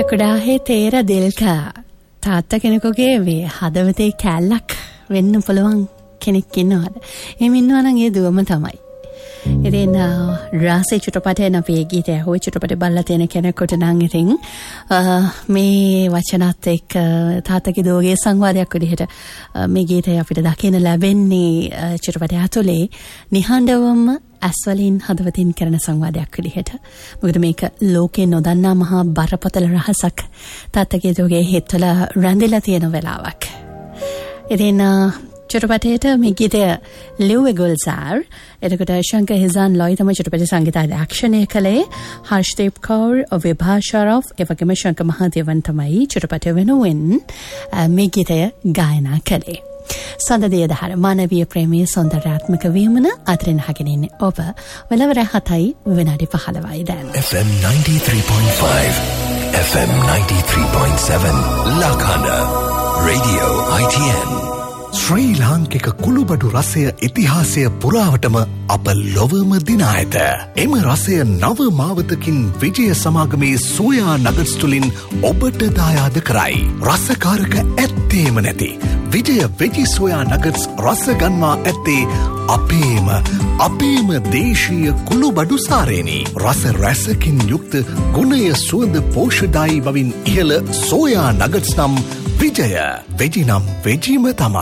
කුඩාහේ තේර දෙල්කා තාත්තා කෙනෙකුගේ වේ හදවතේ කැල්ලක් වෙන්න පුළුවන් කෙනෙක් ඉන්නවද? එහෙම ඉන්නවා නම් ඒ දුවම තමයි. ඉතින් රාසේ චිත්‍රපටයෙන් අපි ගීතය හොයි චිත්‍රපටය බලලා තියෙන කෙනෙකුට නම් ඉතින් මේ වචනත් එක්ක තාත්තගේ දුවගේ සංවාදයක් විදිහට මේ ගීතය අපිට දකින්න ලැබෙන්නේ චිත්‍රපටය ඇතුලේ නිහඬවම ඇස්වලින් හදවතින් කරන සංවාදයක් විදිහට. මොකද මේක ලෝකේ නොදන්නා මහා බරපතල රහසක් තාත්තගේ දුවගේ හිතවල රැඳිලා තියෙන වෙලාවක්. ඉතින් චිත්‍රපටයට මේ ගීතය ලිව්වේ ගුල්සාර්. එතකොට ශංකර් හිසාන් ලොයි තමයි චිත්‍රපට සංගීතාධ්‍යක්ෂණය කළේ. හර්ෂදීප් කෞර්, විභා ශරොෆ්, එවැගේම ශංකර් මහදේවන් තමයි චිත්‍රපටය වෙනුවෙන් මේ ගීතය ගායනා කළේ. සඳදේ දහර මානවීය ප්‍රේමයේ සෞන්දර්යාත්මක වීමන අතරින් අහගෙන ඉන්නේ ඔබ. වෙලවර 7යි විනාඩි 15යි දැන්. FM 93.5 FM 93.7 Lakana Radio ITN. ශ්‍රී ලාංකික කුළුබඩු රසය ඉතිහාසය පුරාවටම අප ලොවම දිනා ඇත. එම රසය නව මාවතකින් විජය සමාගමේ සෝයා නගට්ස් තුලින් ඔබට දායාද කරයි. රසකාරක ඇත්තේම නැති විජය වෙජි සෝයා නගට්ස් රස ගන්වා ඇත්තේ අපේම දේශීය කුළුබඩු සාරේනි. රස රසකින් යුක්ත ගුණය සුවඳ පෝෂ්‍යදායී බවින් ඉහළ සෝයා නගට්ස් නම් විජය වෙජි නම් වෙජිම තමයි.